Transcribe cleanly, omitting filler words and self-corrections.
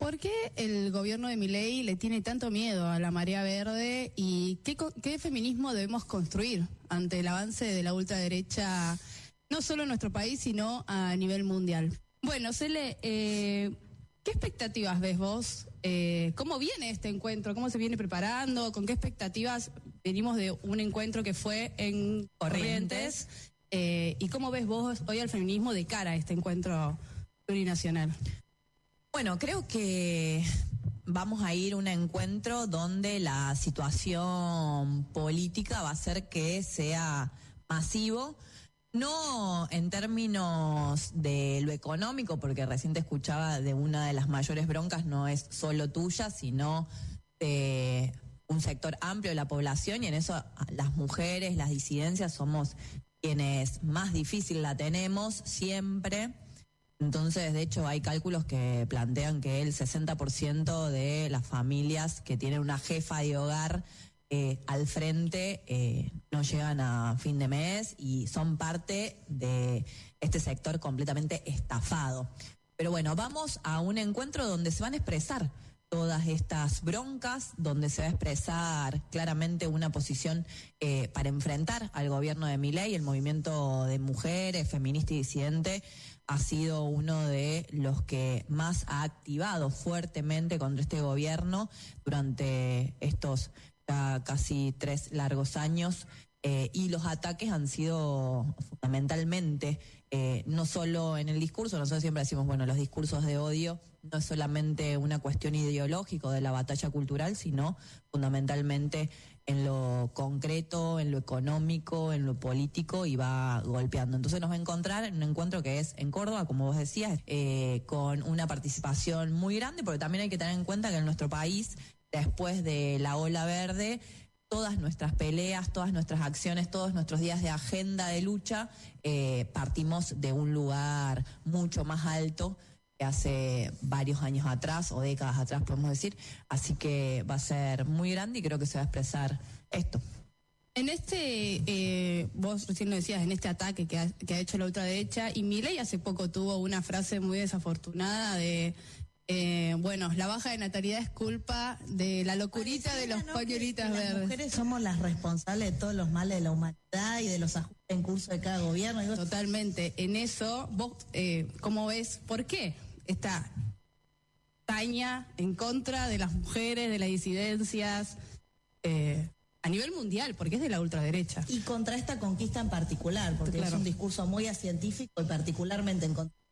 ¿por qué el gobierno de Milei le tiene tanto miedo a la marea verde y qué feminismo debemos construir ante el avance de la ultraderecha, no solo en nuestro país, sino a nivel mundial? Bueno, Cele, ¿qué expectativas ves vos? ¿Cómo viene este encuentro? ¿Cómo se viene preparando? ¿Con qué expectativas venimos de un encuentro que fue en Corrientes? ¿Y cómo ves vos hoy al feminismo de cara a este encuentro plurinacional? Bueno, creo que vamos a ir a un encuentro donde la situación política va a hacer que sea masivo, no en términos de lo económico, porque recién te escuchaba de una de las mayores broncas, no es solo tuya, sino de un sector amplio de la población, y en eso las mujeres, las disidencias, somos quienes más difícil la tenemos siempre. Entonces, de hecho, hay cálculos que plantean que el 60% de las familias que tienen una jefa de hogar al frente no llegan a fin de mes y son parte de este sector completamente estafado. Pero bueno, vamos a un encuentro donde se van a expresar todas estas broncas, donde se va a expresar claramente una posición para enfrentar al gobierno de Milei. El movimiento de mujeres, feminista y disidente ha sido uno de los que más ha activado fuertemente contra este gobierno durante estos casi 3 largos años, y los ataques han sido fundamentalmente, no solo en el discurso. Nosotros siempre decimos, bueno, los discursos de odio no es solamente una cuestión ideológica de la batalla cultural, sino fundamentalmente en lo concreto, en lo económico, en lo político, y va golpeando. Entonces nos va a encontrar en un encuentro que es en Córdoba, como vos decías, con una participación muy grande, porque también hay que tener en cuenta que en nuestro país, después de la ola verde, todas nuestras peleas, todas nuestras acciones, todos nuestros días de agenda de lucha, partimos de un lugar mucho más alto que hace varios años atrás, o décadas atrás podemos decir, así que va a ser muy grande y creo que se va a expresar esto. En vos recién lo decías, en este ataque que ha hecho la ultraderecha, y Milei hace poco tuvo una frase muy desafortunada de, bueno, la baja de natalidad es culpa de la locurita de los pañuelitas verdes. Las mujeres somos las responsables de todos los males de la humanidad y de los ajustes en curso de cada gobierno. Totalmente. En eso, vos, ¿cómo ves? ¿Por qué esta campaña en contra de las mujeres, de las disidencias, a nivel mundial, porque es de la ultraderecha? Y contra esta conquista en particular, porque claro, es un discurso muy acientífico y particularmente en contra